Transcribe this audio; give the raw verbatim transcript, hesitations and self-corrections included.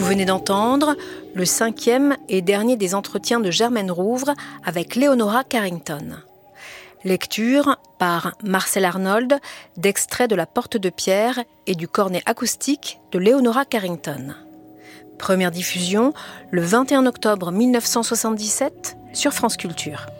venez d'entendre le cinquième et dernier des entretiens de Germaine Rouvre avec Leonora Carrington. Lecture par Marcel Arnold d'extraits de La Porte de Pierre et du cornet acoustique de Leonora Carrington. Première diffusion le vingt et un octobre mille neuf cent soixante-dix-sept sur France Culture.